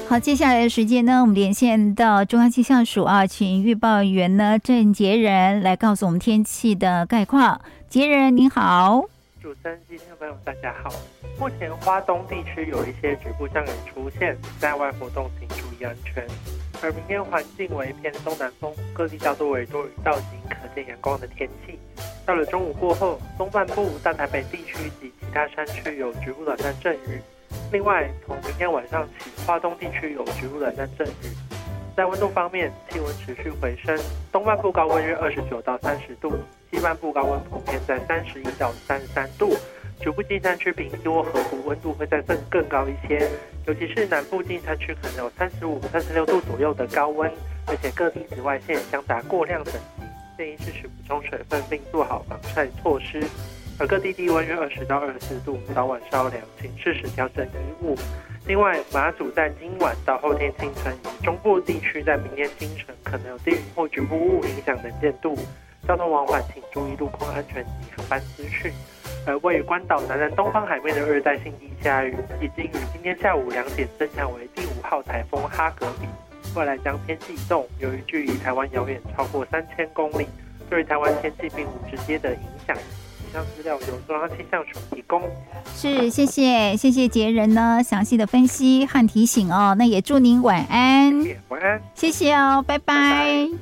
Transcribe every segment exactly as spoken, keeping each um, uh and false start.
好，接下来的时间呢，我们连线到中央气象署啊，请预报员呢郑杰仁来告诉我们天气的概况。杰仁您好。 主持人及听众朋友大家好。目前花东地区有一些局部降雨出现，在外活动请注意安全。而明天环境为偏东南风，各地大多为多云到晴，可见阳光的天气。到了中午过后，东半部大台北地区及其他山区有局部短暂阵雨。另外，从明天晚上起，花东地区有局部短暂阵雨。在温度方面，气温持续回升，东半部高温约二十九到三十度，西半部高温普遍在三十一到三十三度。局部近山区比西或河谷温度会再更更高一些，尤其是南部近山区可能有三十五、三十六度左右的高温，而且各地紫外线相达过量等级，建议适时补充水分并做好防晒措施。而各地低温约二十到二十四度，早晚稍凉，请适时调整衣物。另外，马祖在今晚到后天清晨，以中部地区在明天清晨可能有低云或局部雾影响能见度，交通往返请注意路况安全及航班资讯。而位于关岛南南东方海面的热带性低下雨，已经于今天下午两点增强为第五号台风哈格比，未来将偏西移动，由于距离台湾遥远超过三千公里，对台湾天气并无直接的影响。以上资料由中央气象署提供。 是，谢谢，谢谢杰仁呢详细的分析和提醒哦。那也祝您晚安。 谢谢，晚安。 谢谢哦，拜拜。拜拜。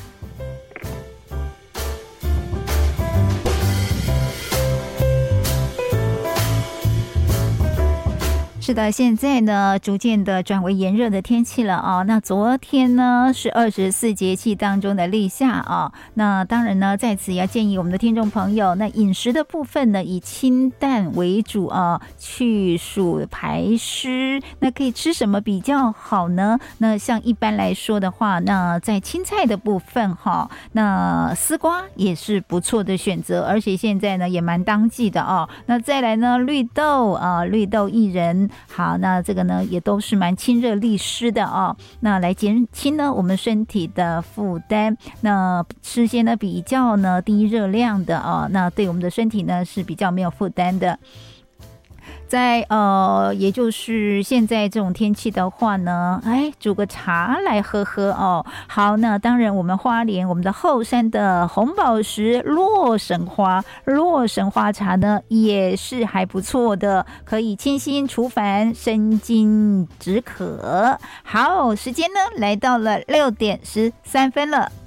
是的，现在呢逐渐的转为炎热的天气了啊。那昨天呢是二十四节气当中的立夏啊。那当然呢，在此也要建议我们的听众朋友，那饮食的部分呢以清淡为主啊，去暑排湿。那可以吃什么比较好呢？那像一般来说的话，那在青菜的部分哈，那丝瓜也是不错的选择，而且现在呢也蛮当季的哦。那再来呢，绿豆啊，绿豆薏仁。好，那这个呢也都是蛮清热利湿的哦，那来减轻呢我们身体的负担。那吃些呢比较呢低热量的哦，那对我们的身体呢是比较没有负担的。在呃，也就是现在这种天气的话呢，哎，煮个茶来喝喝哦。好，那当然我们花莲我们的后山的红宝石洛神花洛神花茶呢也是还不错的，可以清心除烦、生津止渴。好，时间呢来到了六点十三分了。